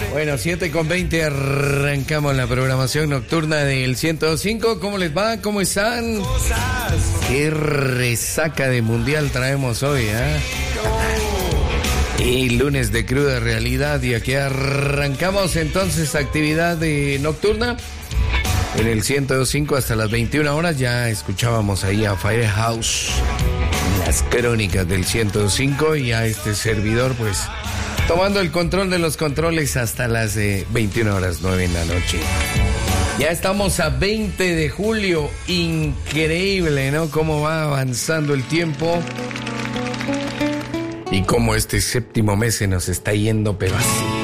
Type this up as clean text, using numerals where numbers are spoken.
Bueno, 7:20, arrancamos la programación nocturna del 105. ¿Cómo les va? ¿Cómo están? Qué resaca de mundial traemos hoy, Y lunes de cruda realidad, y aquí arrancamos entonces actividad nocturna en el 105 hasta las 21 horas. Ya escuchábamos ahí a Firehouse, las crónicas del 105, y a este servidor pues tomando el control de los controles hasta las 21 horas 9 en la noche. Ya estamos a 20 de julio, increíble, ¿no? Cómo va avanzando el tiempo y cómo este séptimo mes se nos está yendo, pero así.